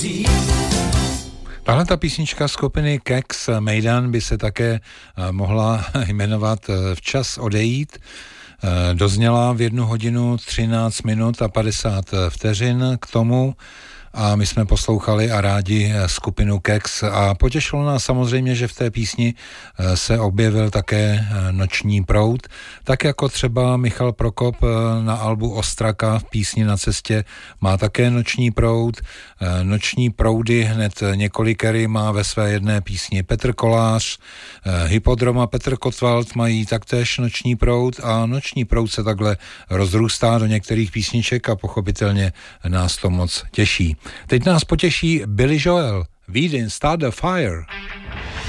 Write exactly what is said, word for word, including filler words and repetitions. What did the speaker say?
Tahle ta písnička skupiny Kex Mejdan by se také mohla jmenovat Včas odejít. Dozněla v jednu hodinu třináct minut a padesát vteřin k tomu a my jsme poslouchali a rádi skupinu Kex a potěšilo nás samozřejmě, že v té písni se objevil také Noční proud, tak jako třeba Michal Prokop na albu Ostraka v písni Na cestě má také Noční proud. Noční proudy hned několikery má ve své jedné písni Petr Kolář, Hypodrom a Petr Kotwald mají taktéž Noční proud a Noční proud se takhle rozrůstá do některých písniček a pochopitelně nás to moc těší. Teď nás potěší Billy Joel, We Didn't Start the Fire.